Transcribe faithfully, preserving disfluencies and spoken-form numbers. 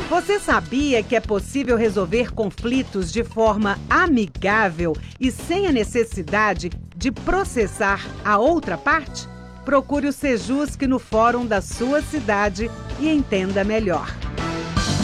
Você sabia que é possível resolver conflitos de forma amigável e sem a necessidade de processar a outra parte? Procure o Sejusc no fórum da sua cidade e entenda melhor.